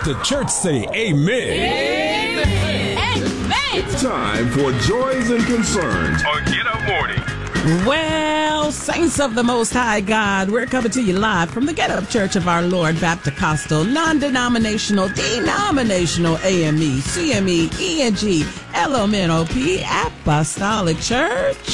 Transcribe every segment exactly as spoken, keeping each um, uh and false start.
the church say amen. Amen. It's time for Joys and Concerns on Get Up Morning. Well, saints of the Most High God, we're coming to you live from the Get Up Church of Our Lord Baptist-Costal, non-denominational, denominational A M E, C M E, E N G, L M N O P, Apostolic Church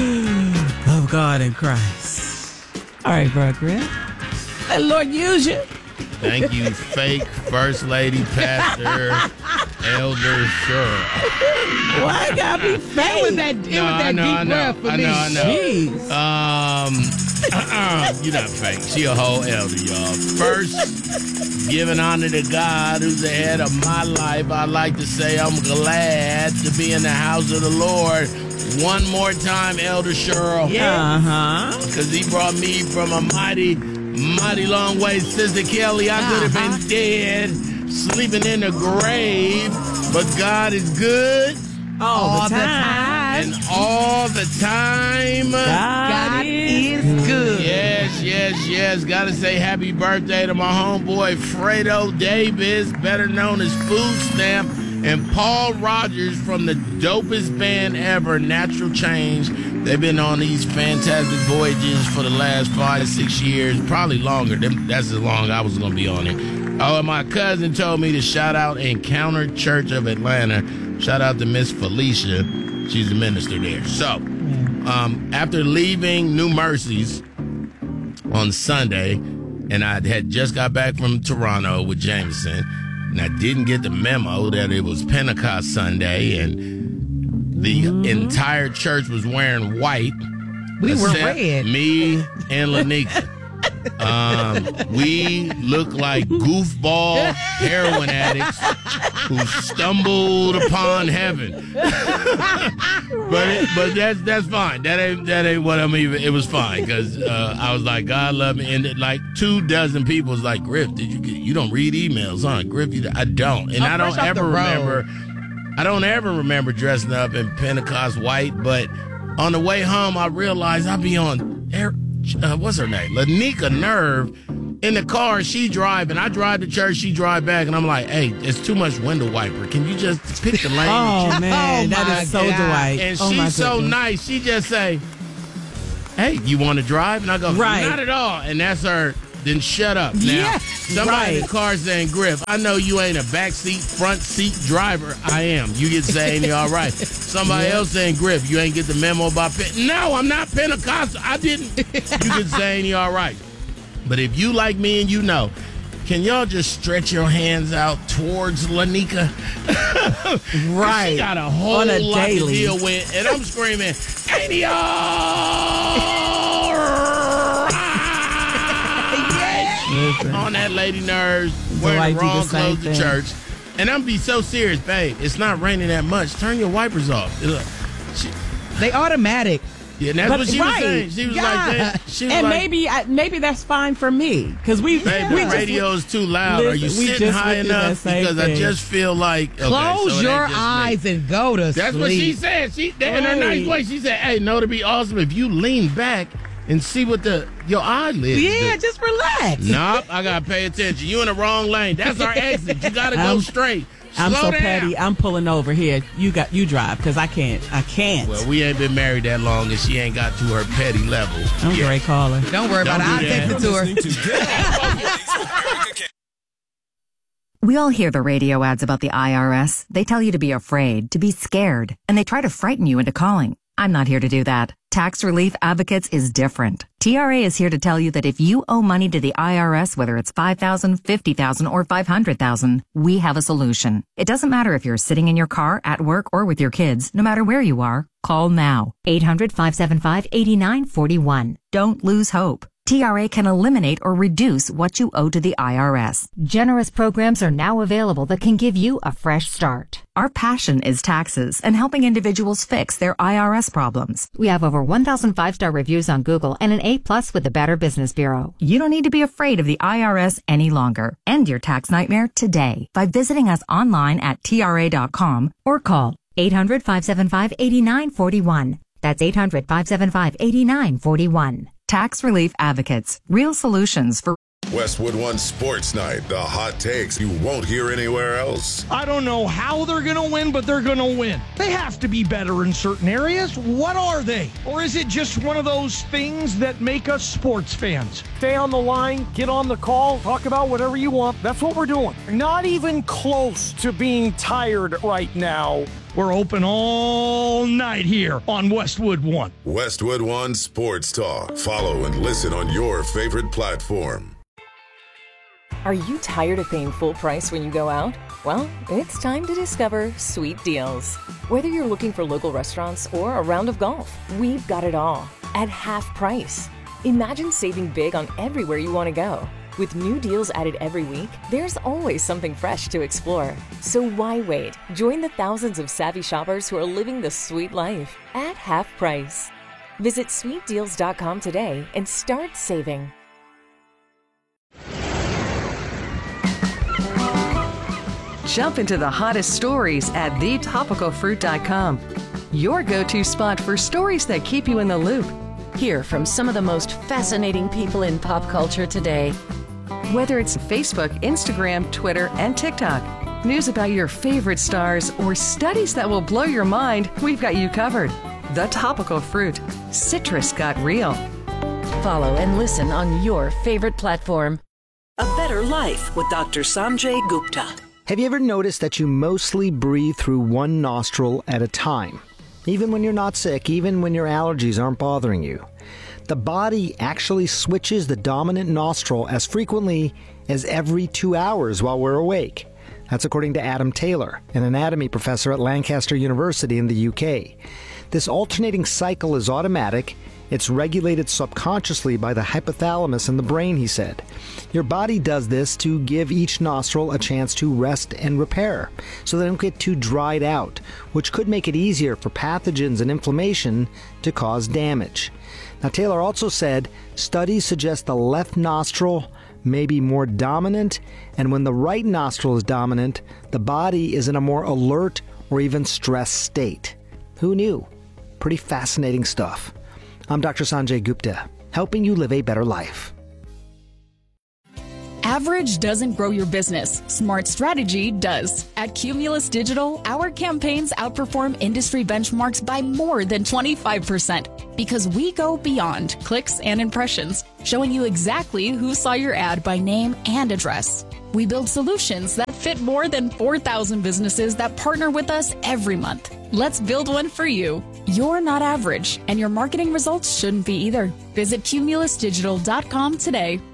of God in Christ. All right, Brother Griff. Let the Lord use you. Thank you, fake First Lady Pastor Elder Cheryl. Why gotta be fake? It was that, it No, was that I know, deep I know, breath for I me. know, I know. Jeez. Um, uh-uh, you're not fake. She a whole elder, y'all. First, giving honor to God, who's the head of my life. I like to say I'm glad to be in the house of the Lord. One more time, Elder Cheryl. Yeah. Uh-huh. Because he brought me from a mighty, mighty long way. Sister Kelly, I could have Uh-huh. been dead, sleeping in the grave, but God is good. All, All the the time. time. And all the time. God, God is is good. Yes, yes, yes. Gotta say happy birthday to my homeboy Fredo Davis, better known as Food Stamp, and Paul Rogers from the dopest band ever, Natural Change. They've been on these fantastic voyages for the last five to six years, probably longer. That's as long I was going to be on it. Oh, and my cousin told me to shout out Encounter Church of Atlanta. Shout out to Miss Felicia. She's the minister there. So, um, after leaving New Mercies on Sunday, and I had just got back from Toronto with Jameson, and I didn't get the memo that it was Pentecost Sunday, and the mm-hmm. entire church was wearing white. We were except red. Me and Lanika. Um, we look like goofball heroin addicts who stumbled upon heaven. but it, but that's that's fine. That ain't that ain't what I'm even. It was fine because uh, I was like, God love me, and like two dozen people was like, Griff, did you get? You don't read emails, huh? Griff, you, I don't, and I'm I don't fresh off ever the road. remember. I don't ever remember dressing up in Pentecost white, but on the way home, I realized I'd be on air. Uh, what's her name? Lanika Nerve in the car. She drive, and I drive to church. She drive back, and I'm like, "Hey, it's too much window wiper. Can you just pick the lane?" Oh man, Oh, that my is so God. Dwight. And oh, my she's so goodness. nice. She just say, "Hey, you want to drive?" And I go, Right. "Not at all." And that's her. Then shut up. Now, Yes, somebody in right. the car saying, Griff, I know you ain't a backseat, front seat driver. I am. You get saying you're all right. Somebody Yeah. else saying, Griff, you ain't get the memo about Pen- No, I'm not Pentecostal. I didn't. You get saying you're all right. But if you like me and you know, can y'all just stretch your hands out towards Lanika? Right. She got a whole On a lot daily. to deal with. And I'm screaming, ain't he all Listen. on that lady nerves, Dwight wearing do the wrong the same clothes to thing. church. And I'm be so serious, babe. It's not raining that much. Turn your wipers off. Look, she, They automatic. yeah, and that's But- what she right. was saying. She was God. like that. She was And like, maybe I, maybe that's fine for me because we babe, we the just, radio's too loud. Are you Listen, we sitting just high went through that enough? same Because I thing. just feel like okay, Close so it your ain't just me. eyes and go to That's sleep. what she said. She in her nice Right. way. She said, "Hey, no, to be awesome if you lean back and see what the your eyelids Yeah, do." just relax. Nope, I gotta pay attention. You in the wrong lane. That's our exit. You gotta go I'm- straight. I'm Slow so down. petty. I'm pulling over here. You got you drive because I can't. I can't. Well, we ain't been married that long, and she ain't got to her petty level. I'm yet. Gray Caller. Don't worry Don't about do it. I'll that. text it to her. Listening to Get Up. We all hear the radio ads about the I R S. They tell you to be afraid, to be scared, and they try to frighten you into calling. I'm not here to do that. Tax Relief Advocates is different. T R A is here to tell you that if you owe money to the I R S, whether it's five thousand dollars, fifty thousand dollars, or five hundred thousand dollars, we have a solution. It doesn't matter if you're sitting in your car, at work, or with your kids. No matter where you are, call now. eight hundred, five seven five, eight nine four one. Don't lose hope. T R A can eliminate or reduce what you owe to the I R S. Generous programs are now available that can give you a fresh start. Our passion is taxes and helping individuals fix their I R S problems. We have over one thousand five-star reviews on Google and an A plus with the Better Business Bureau. You don't need to be afraid of the I R S any longer. End your tax nightmare today by visiting us online at T R A dot com or call eight hundred, five seven five, eight nine four one. That's eight hundred, five seven five, eight nine four one. Tax Relief Advocates. Real solutions for Westwood One Sports Night, the hot takes you won't hear anywhere else. I don't know how they're going to win, but they're going to win. They have to be better in certain areas. What are they? Or is it just one of those things that make us sports fans? Stay on the line, get on the call, talk about whatever you want. That's what we're doing. Not even close to being tired right now. We're open all night here on Westwood One. Westwood One Sports Talk. Follow and listen on your favorite platform. Are you tired of paying full price when you go out? Well, it's time to discover Sweet Deals. Whether you're looking for local restaurants or a round of golf, we've got it all at half price. Imagine saving big on everywhere you want to go. With new deals added every week, there's always something fresh to explore. So why wait? Join the thousands of savvy shoppers who are living the sweet life at half price. Visit sweet deals dot com today and start saving. Jump into the hottest stories at the topical fruit dot com. Your go-to spot for stories that keep you in the loop. Hear from some of the most fascinating people in pop culture today. Whether it's Facebook, Instagram, Twitter, and TikTok, news about your favorite stars, or studies that will blow your mind, we've got you covered. The Topical Fruit. Citrus got real. Follow and listen on your favorite platform. A Better Life with Doctor Sanjay Gupta. Have you ever noticed that you mostly breathe through one nostril at a time? Even when you're not sick, even when your allergies aren't bothering you. The body actually switches the dominant nostril as frequently as every two hours while we're awake. That's according to Adam Taylor, an anatomy professor at Lancaster University in the U K. This alternating cycle is automatic. It's regulated subconsciously by the hypothalamus in the brain, he said. Your body does this to give each nostril a chance to rest and repair, so they don't get too dried out, which could make it easier for pathogens and inflammation to cause damage. Now, Taylor also said studies suggest the left nostril may be more dominant, and when the right nostril is dominant, the body is in a more alert or even stressed state. Who knew? Pretty fascinating stuff. I'm Doctor Sanjay Gupta, helping you live a better life. Average doesn't grow your business. Smart strategy does. At Cumulus Digital, our campaigns outperform industry benchmarks by more than twenty-five percent because we go beyond clicks and impressions, showing you exactly who saw your ad by name and address. We build solutions that fit more than four thousand businesses that partner with us every month. Let's build one for you. You're not average, and your marketing results shouldn't be either. Visit cumulus digital dot com today.